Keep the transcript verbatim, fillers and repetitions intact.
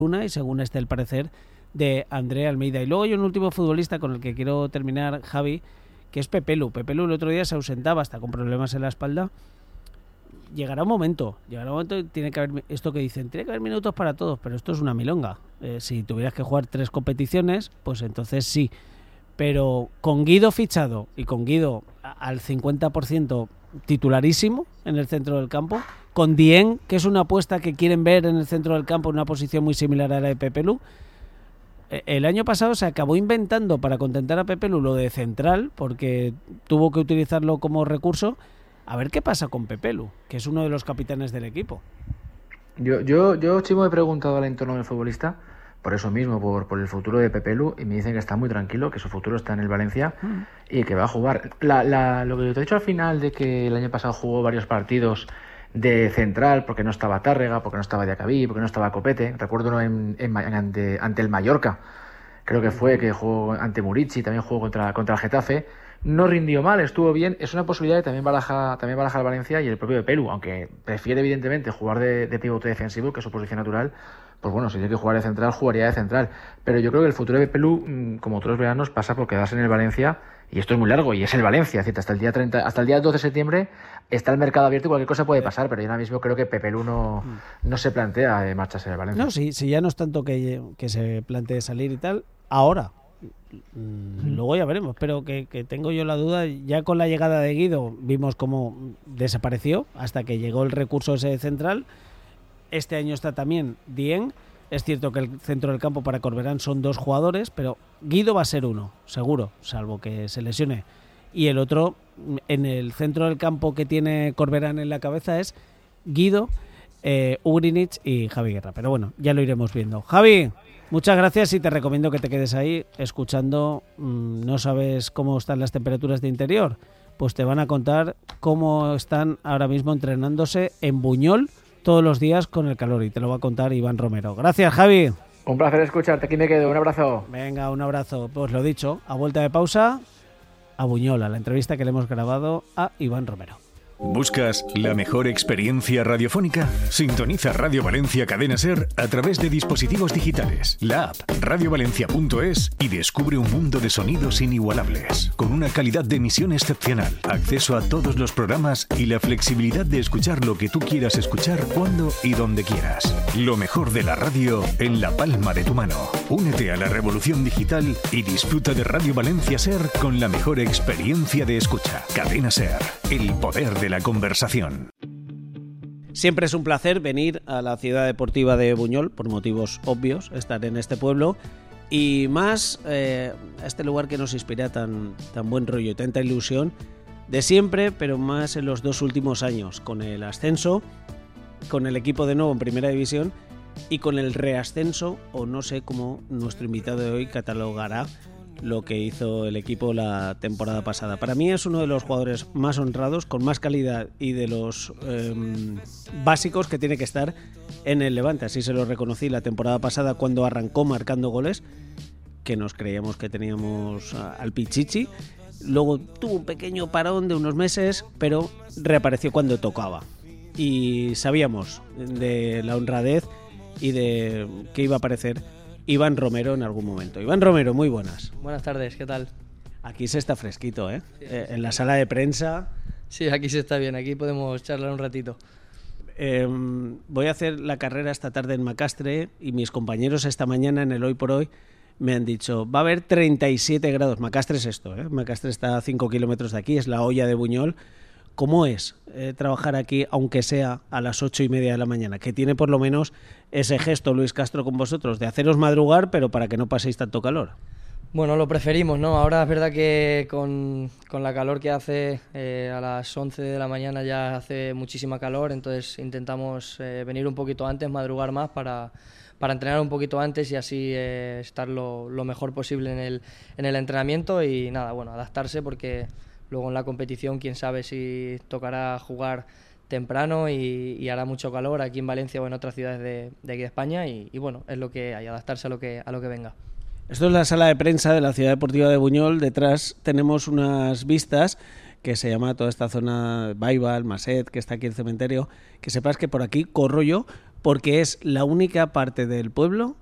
una y según esté el parecer de André Almeida. Y luego hay un último futbolista con el que quiero terminar, Javi, que es Pepelu. Pepelu el otro día se ausentaba, hasta con problemas en la espalda. Llegará un momento, llegará un momento y tiene que haber, esto que dicen, tiene que haber minutos para todos, pero esto es una milonga. Eh, si tuvieras que jugar tres competiciones, pues entonces sí. Pero con Guido fichado y con Guido al cincuenta por ciento titularísimo en el centro del campo, con Dieng, que es una apuesta que quieren ver en el centro del campo en una posición muy similar a la de Pepelu. El año pasado se acabó inventando para contentar a Pepelu lo de central, porque tuvo que utilizarlo como recurso. A ver qué pasa con Pepelu, que es uno de los capitanes del equipo. Yo, yo, yo Chimo, he preguntado al entorno del futbolista, por eso mismo, por, por el futuro de Pepelu, y me dicen que está muy tranquilo, que su futuro está en el Valencia mm. y que va a jugar. La, la, lo que te he dicho al final de que el año pasado jugó varios partidos de central, porque no estaba Tárrega, porque no estaba Diacabí, porque no estaba Copete. Recuerdo uno en, en, ante, ante el Mallorca, creo que fue, que jugó ante Murici, también jugó contra, contra el Getafe. No rindió mal, estuvo bien. Es una posibilidad que también baraja, también baraja el Valencia y el propio Pepelu, aunque prefiere evidentemente jugar de, de pivote defensivo, que es su posición natural. Pues bueno, si tiene que jugar de central, jugaría de central. Pero yo creo que el futuro de Pepelu, como otros veranos, pasa por quedarse en el Valencia. Y esto es muy largo, y es el Valencia. Es decir, hasta el día treinta, hasta el día doce de septiembre está el mercado abierto y cualquier cosa puede pasar. Pero yo ahora mismo creo que Pepelu no, no se plantea de marcharse en el Valencia. No, sí, sí, ya no es tanto que, que se plantee salir y tal. Ahora, mm. luego ya veremos. Pero que, que tengo yo la duda. Ya con la llegada de Guido vimos cómo desapareció hasta que llegó el recurso ese central. Este año está también Dieng. Es cierto que el centro del campo para Corberán son dos jugadores, pero Guido va a ser uno, seguro, salvo que se lesione. Y el otro, en el centro del campo que tiene Corberán en la cabeza, es Guido, eh, Ugrinic y Javi Guerra. Pero bueno, ya lo iremos viendo. Javi, muchas gracias y te recomiendo que te quedes ahí escuchando. Mmm, ¿no sabes cómo están las temperaturas de interior? Pues te van a contar cómo están ahora mismo entrenándose en Buñol todos los días con el calor, y te lo va a contar Iván Romero. Gracias, Javi. Un placer escucharte, aquí me quedo, un abrazo. Venga, un abrazo. Pues lo dicho, a vuelta de pausa, a Buñol, a la entrevista que le hemos grabado a Iván Romero. ¿Buscas la mejor experiencia radiofónica? Sintoniza Radio Valencia Cadena SER a través de dispositivos digitales, la app radio valencia punto es y descubre un mundo de sonidos inigualables, con una calidad de emisión excepcional, acceso a todos los programas y la flexibilidad de escuchar lo que tú quieras escuchar cuando y donde quieras. Lo mejor de la radio en la palma de tu mano. Únete a la revolución digital y disfruta de Radio Valencia SER con la mejor experiencia de escucha. Cadena SER, el poder de la conversación. Siempre es un placer venir a la ciudad deportiva de Buñol, por motivos obvios, estar en este pueblo, y más eh, a este lugar que nos inspira tan, tan buen rollo y tanta ilusión de siempre, pero más en los dos últimos años, con el ascenso, con el equipo de nuevo en Primera División y con el reascenso, o no sé cómo nuestro invitado de hoy catalogará lo que hizo el equipo la temporada pasada. Para mí es uno de los jugadores más honrados, con más calidad y de los eh, básicos que tiene que estar en el Levante. Así se lo reconocí la temporada pasada cuando arrancó marcando goles, que nos creíamos que teníamos al Pichichi. Luego tuvo un pequeño parón de unos meses, pero reapareció cuando tocaba. Y sabíamos de la honradez y de que iba a aparecer Iván Romero en algún momento. Iván Romero, muy buenas. Buenas tardes, ¿qué tal? Aquí se está fresquito, ¿eh? Sí, eh en la sala de prensa. Sí, aquí se está bien, aquí podemos charlar un ratito. Eh, voy a hacer la carrera esta tarde en Macastre y mis compañeros esta mañana en el Hoy por Hoy me han dicho, va a haber treinta y siete grados. Macastre es esto, ¿eh? Macastre está a cinco kilómetros de aquí, es la olla de Buñol. ¿Cómo es eh, trabajar aquí, aunque sea a las ocho y media de la mañana? Que tiene por lo menos ese gesto, Luis Castro, con vosotros, de haceros madrugar, pero para que no paséis tanto calor. Bueno, lo preferimos, ¿no? Ahora es verdad que con, con la calor que hace, eh, a las once de la mañana ya hace muchísima calor, entonces intentamos eh, venir un poquito antes, madrugar más para, para entrenar un poquito antes y así eh, estar lo, lo mejor posible en el, en el entrenamiento y nada, bueno, adaptarse porque luego en la competición quién sabe si tocará jugar temprano y, y hará mucho calor aquí en Valencia o en otras ciudades de, de aquí de España y, y bueno, es lo que hay, adaptarse a lo que, a lo que venga. Esto es la sala de prensa de la Ciudad Deportiva de Buñol. Detrás tenemos unas vistas que se llama toda esta zona Baibal, Maset, que está aquí el cementerio. Que sepas que por aquí corro yo porque es la única parte del pueblo